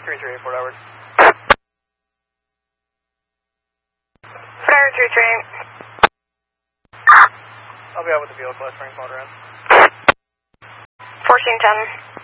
338 Fort Howard. Fort Howard 338. I'll be out with the field, class rank motor in. 1410.